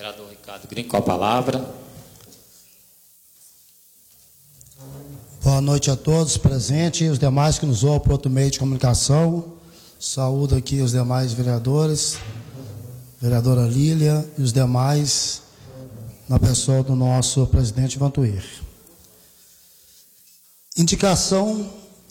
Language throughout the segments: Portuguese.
Vereador Ricardo Grin, com a palavra. Boa noite a todos presentes e os demais que nos ouvem por outro meio de comunicação. Saúdo aqui os demais vereadores, vereadora Lília e os demais, na pessoa do nosso presidente Vantuir. Indicação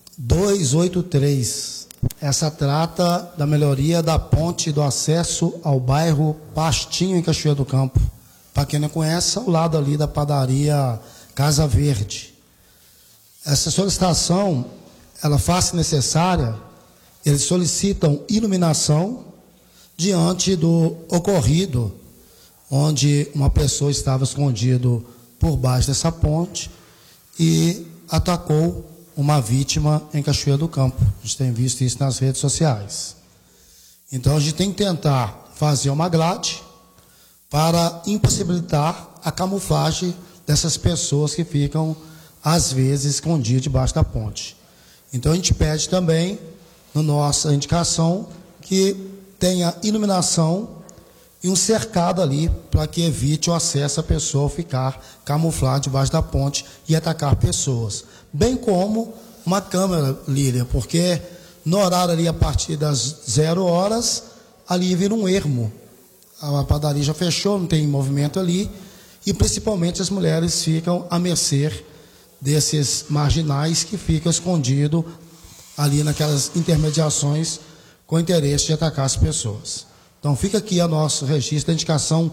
283. Essa trata da melhoria da ponte do acesso ao bairro Pastinho, em Cachoeira do Campo. Para quem não conhece, ao lado ali da padaria Casa Verde. Essa solicitação, ela faz necessária, eles solicitam iluminação diante do ocorrido, onde uma pessoa estava escondida por baixo dessa ponte e atacou uma vítima em Cachoeira do Campo. A gente tem visto isso nas redes sociais. Então, a gente tem que tentar fazer uma grade para impossibilitar a camuflagem dessas pessoas que ficam, às vezes, escondidas debaixo da ponte. Então, a gente pede também, na nossa indicação, que tenha iluminação e um cercado ali para que evite o acesso à pessoa ficar camuflada debaixo da ponte e atacar pessoas. Bem como uma câmera, Lília, porque no horário ali, a partir das 0 horas, ali vira um ermo. A padaria já fechou, não tem movimento ali, e principalmente as mulheres ficam à mercê desses marginais que ficam escondidos ali naquelas intermediações com interesse de atacar as pessoas. Então, fica aqui o nosso registro da indicação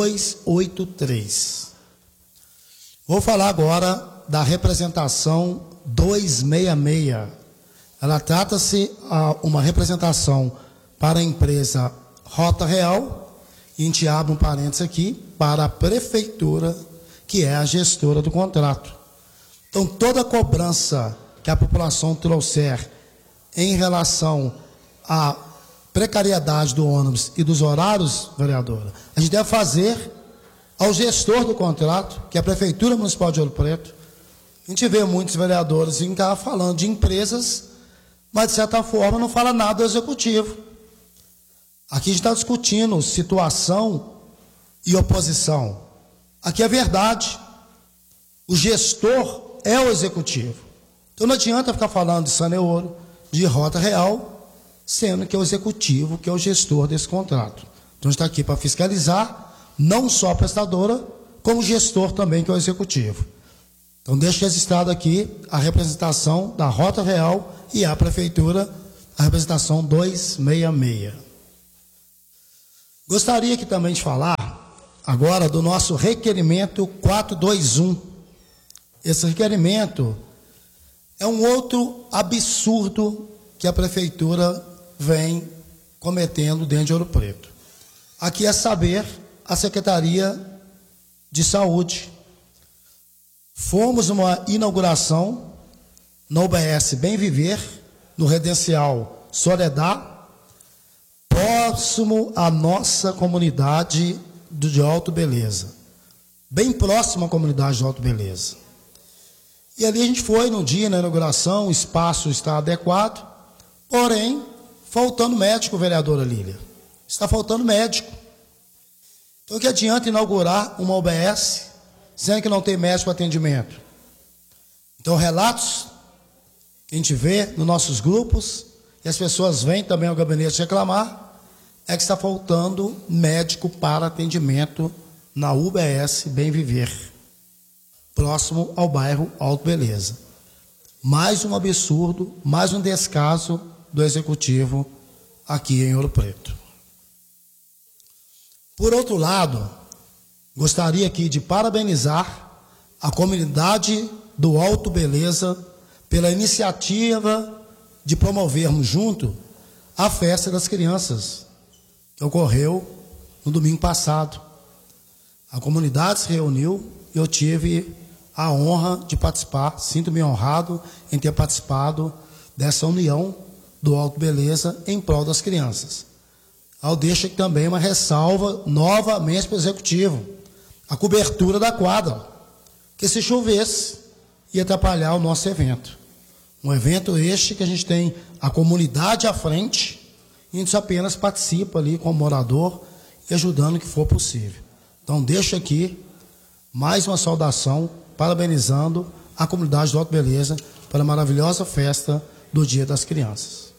283. Vou falar agora da representação 266. Ela trata-se uma representação para a empresa Rota Real, e a gente abre um parênteses aqui, para a prefeitura, que é a gestora do contrato. Então, toda cobrança que a população trouxer em relação à precariedade do ônibus e dos horários, vereadora, a gente deve fazer ao gestor do contrato, que é a Prefeitura Municipal de Ouro Preto. A gente vê muitos vereadores ficar falando de empresas, mas, de certa forma, não fala nada do executivo. Aqui a gente está discutindo situação e oposição. Aqui é verdade. O gestor é o executivo. Então não adianta ficar falando de Saneouro, de Rota Real, sendo que é o executivo, que é o gestor desse contrato. Então a gente está aqui para fiscalizar, não só a prestadora, como o gestor também, que é o executivo. Então deixo registrado aqui a representação da Rota Real e a prefeitura, a representação 266. Gostaria aqui também de falar agora do nosso requerimento 421. Esse requerimento é um outro absurdo que a prefeitura vem cometendo dentro de Ouro Preto. Aqui é saber a Secretaria de Saúde. Fomos numa inauguração no UBS Bem Viver, no Residencial Soledad, próximo à nossa comunidade de Alto Beleza, bem próximo à comunidade de Alto Beleza. E ali a gente foi no dia, na inauguração, o espaço está adequado, porém, faltando médico, vereadora Lília. Está faltando médico. Então, que adianta inaugurar uma UBS, sendo que não tem médico para atendimento? Então, relatos que a gente vê nos nossos grupos, e as pessoas vêm também ao gabinete reclamar, é que está faltando médico para atendimento na UBS Bem Viver, próximo ao bairro Alto Beleza. Mais um absurdo, mais um descaso do executivo aqui em Ouro Preto. Por outro lado, gostaria aqui de parabenizar a comunidade do Alto Beleza pela iniciativa de promovermos junto a festa das crianças, que ocorreu no domingo passado. A comunidade se reuniu e eu tive a honra de participar, sinto-me honrado em ter participado dessa união do Alto Beleza em prol das crianças. Eu deixo aqui também uma ressalva novamente para o executivo, a cobertura da quadra, que se chovesse ia atrapalhar o nosso evento. Um evento este que a gente tem a comunidade à frente, e a gente apenas participa ali como morador e ajudando o que for possível. Então, deixo aqui mais uma saudação, parabenizando a comunidade do Alto Beleza pela maravilhosa festa do Dia das Crianças.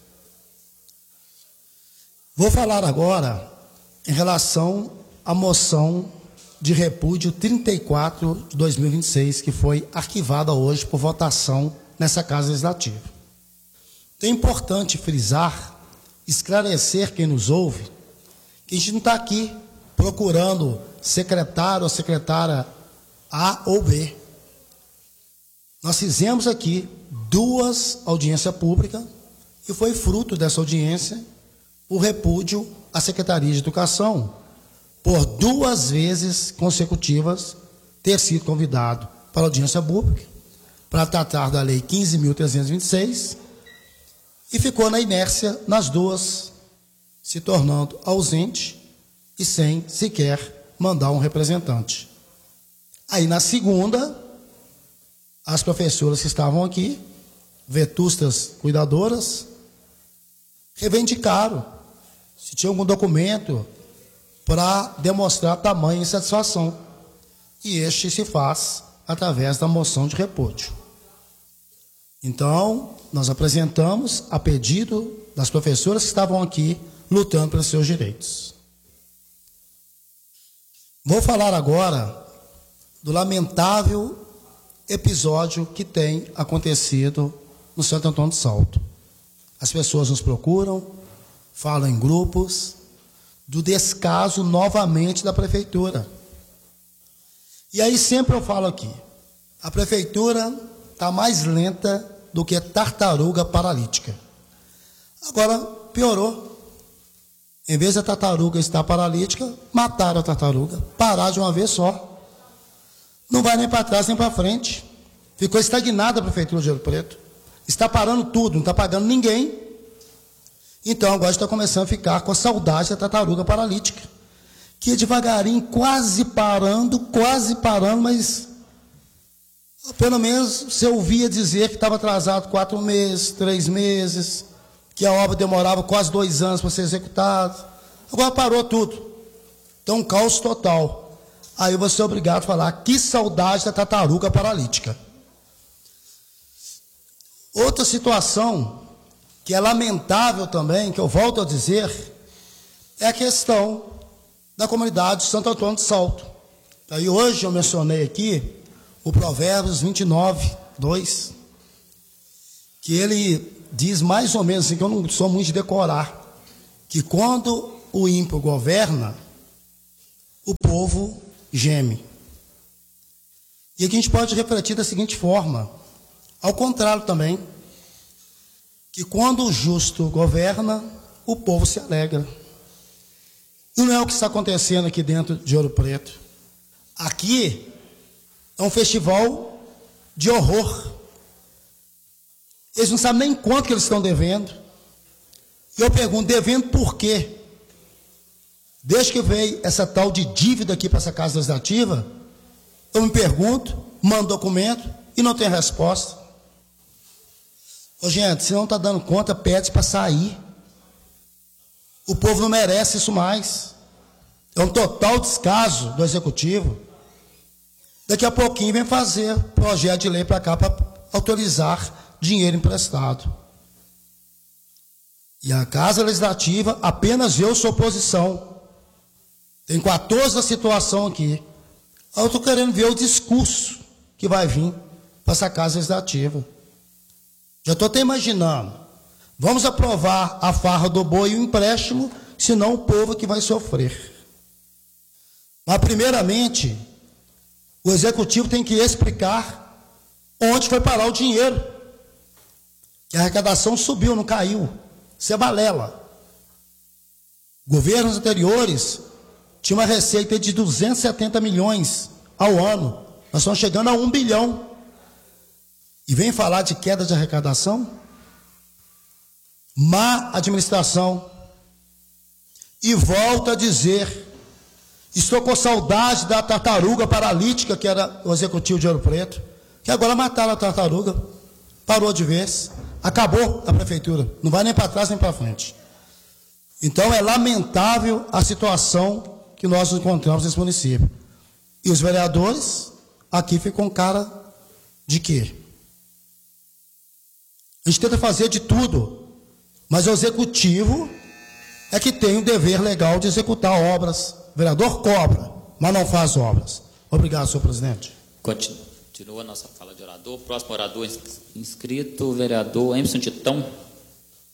Vou falar agora em relação à moção de repúdio 34 de 2026, que foi arquivada hoje por votação nessa Casa Legislativa. Então é importante frisar, esclarecer quem nos ouve, que a gente não está aqui procurando secretário ou secretária A ou B. Nós fizemos aqui 2 audiências públicas e foi fruto dessa audiência o repúdio à Secretaria de Educação, por 2 vezes consecutivas ter sido convidado para a audiência pública para tratar da Lei 15.326 e ficou na inércia nas 2, se tornando ausente e sem sequer mandar um representante. Aí na segunda, as professoras que estavam aqui, vetustas cuidadoras, reivindicaram se tinha algum documento para demonstrar tamanha insatisfação. E este se faz através da moção de repúdio. Então, nós apresentamos a pedido das professoras que estavam aqui lutando pelos seus direitos. Vou falar agora do lamentável episódio que tem acontecido no Santo Antônio do Salto. As pessoas nos procuram, falam em grupos, do descaso novamente da prefeitura. E aí sempre eu falo aqui, a prefeitura está mais lenta do que tartaruga paralítica. Agora piorou. Em vez da tartaruga estar paralítica, mataram a tartaruga, parar de uma vez só. Não vai nem para trás nem para frente. Ficou estagnada a prefeitura de Ouro Preto. Está parando tudo, não está pagando ninguém. Então agora está começando a ficar com a saudade da tartaruga paralítica, que devagarinho, quase parando, mas pelo menos você ouvia dizer que estava atrasado 4 meses, 3 meses, que a obra demorava quase 2 anos para ser executada. Agora parou tudo. Então um caos total. Aí eu vou ser obrigado a falar, que saudade da tartaruga paralítica. Outra situação que é lamentável também, que eu volto a dizer, é a questão da comunidade de Santo Antônio do Salto. Aí hoje eu mencionei aqui o Provérbios 29, 2, que ele diz mais ou menos assim, que eu não sou muito de decorar, que quando o ímpio governa, o povo geme. E aqui a gente pode refletir da seguinte forma, ao contrário também, que quando o justo governa, o povo se alegra. E não é o que está acontecendo aqui dentro de Ouro Preto. Aqui é um festival de horror. Eles não sabem nem quanto que eles estão devendo. E eu pergunto, devendo por quê? Desde que veio essa tal de dívida aqui para essa Casa Legislativa, eu me pergunto, mando documento e não tem resposta. Ô, gente, se não está dando conta, pede para sair. O povo não merece isso mais. É um total descaso do Executivo. Daqui a pouquinho vem fazer projeto de lei para cá para autorizar dinheiro emprestado. E a Casa Legislativa, apenas eu sou oposição. Tem 14 da situação aqui. Eu estou querendo ver o discurso que vai vir para essa Casa Legislativa. Já estou até imaginando. Vamos aprovar a farra do boi e o empréstimo, senão o povo que vai sofrer. Mas, primeiramente, o Executivo tem que explicar onde foi parar o dinheiro. Que a arrecadação subiu, não caiu. Isso é balela. Governos anteriores tinham uma receita de 270 milhões ao ano. Nós estamos chegando a 1 bilhão. E vem falar de queda de arrecadação? Má administração. E volto a dizer, estou com saudade da tartaruga paralítica, que era o Executivo de Ouro Preto, que agora mataram a tartaruga, parou de vez, acabou a prefeitura, não vai nem para trás nem para frente. Então é lamentável a situação que nós encontramos nesse município. E os vereadores aqui ficam com cara de quê? A gente tenta fazer de tudo, mas o executivo é que tem o dever legal de executar obras. O vereador cobra, mas não faz obras. Obrigado, senhor presidente. Continua a nossa fala de orador. Próximo orador inscrito, o vereador Emerson Titão.